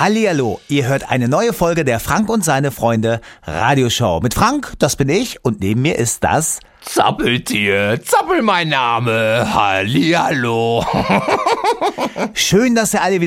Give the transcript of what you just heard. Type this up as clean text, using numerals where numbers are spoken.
Hallihallo, ihr hört eine neue Folge der Frank und seine Freunde Radioshow. Mit Frank, das bin ich, und neben mir ist das Zappeltier, Zappel mein Name, Hallihallo. Schön, dass ihr alle wieder